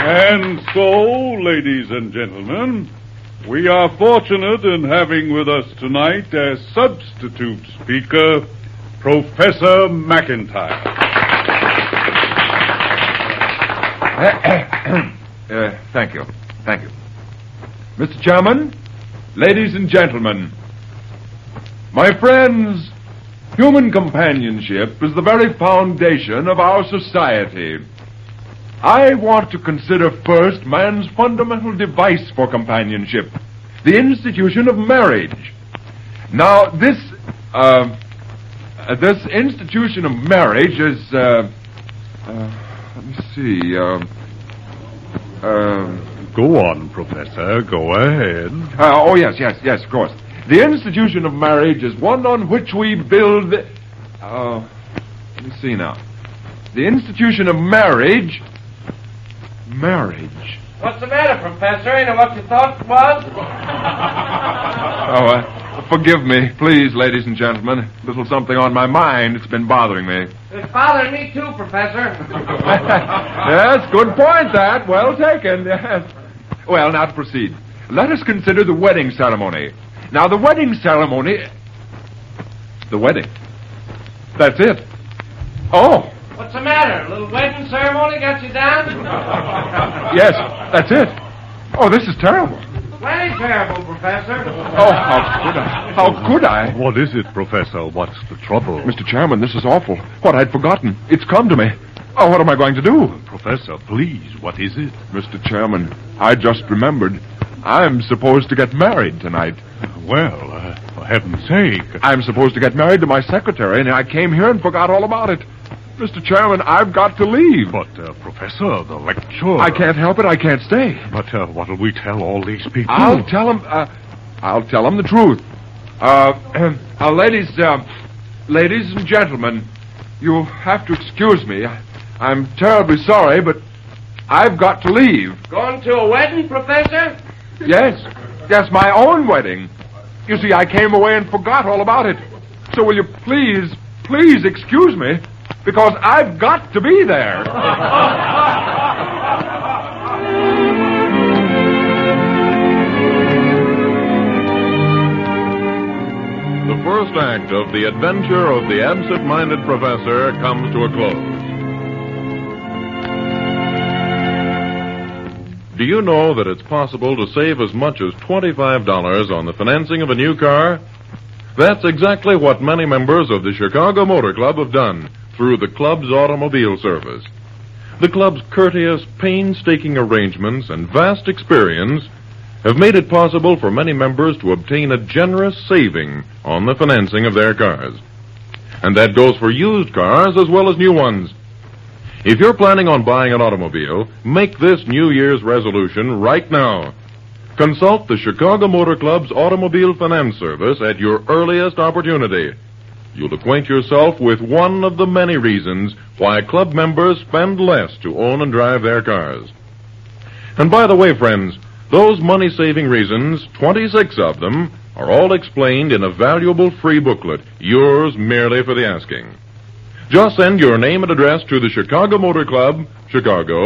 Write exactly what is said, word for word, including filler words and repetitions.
And so, ladies and gentlemen, we are fortunate in having with us tonight as substitute speaker, Professor McIntyre. uh, thank you. Thank you. Mister Chairman, ladies and gentlemen, my friends, human companionship is the very foundation of our society. I want to consider first man's fundamental device for companionship, the institution of marriage. Now, this, uh, uh, this institution of marriage is, uh, uh, let me see, uh, uh, Go on, Professor. Go ahead. Uh, oh, yes, yes, yes, of course. The institution of marriage is one on which we build... Uh, let me see now. The institution of marriage... Marriage. What's the matter, Professor? Ain't it what you thought it was? Oh, uh, forgive me, please, ladies and gentlemen. A little something on my mind. It's been bothering me. It's bothering me, too, Professor. Yes, good point, that. Well taken, yes. Well, now to proceed. Let us consider the wedding ceremony. Now, the wedding ceremony... The wedding. That's it. Oh. What's the matter? A little wedding ceremony got you down? Yes, that's it. Oh, this is terrible. Very terrible, Professor. Oh, how could I? How could I? What is it, Professor? What's the trouble? Mister Chairman, this is awful. What I'd forgotten. It's come to me. Oh, what am I going to do? Professor, please, what is it? Mister Chairman, I just remembered. I'm supposed to get married tonight. Well, uh, for heaven's sake. I'm supposed to get married to my secretary, and I came here and forgot all about it. Mister Chairman, I've got to leave. But, uh, Professor, the lecture... I can't help it. I can't stay. But uh, what'll we tell all these people? I'll tell them... Uh, I'll tell them the truth. Uh, uh, ladies, uh, ladies and gentlemen, you'll have to excuse me. I'm terribly sorry, but I've got to leave. Going to a wedding, Professor? Yes. Yes, my own wedding. You see, I came away and forgot all about it. So will you please, please excuse me? Because I've got to be there. The first act of the adventure of the absent-minded professor comes to a close. Do you know that it's possible to save as much as twenty-five dollars on the financing of a new car? That's exactly what many members of the Chicago Motor Club have done through the club's automobile service. The club's courteous, painstaking arrangements and vast experience have made it possible for many members to obtain a generous saving on the financing of their cars. And that goes for used cars as well as new ones. If you're planning on buying an automobile, make this New Year's resolution right now. Consult the Chicago Motor Club's automobile finance service at your earliest opportunity. You'll acquaint yourself with one of the many reasons why club members spend less to own and drive their cars. And by the way, friends, those money-saving reasons, twenty-six of them, are all explained in a valuable free booklet, yours merely for the asking. Just send your name and address to the Chicago Motor Club, Chicago,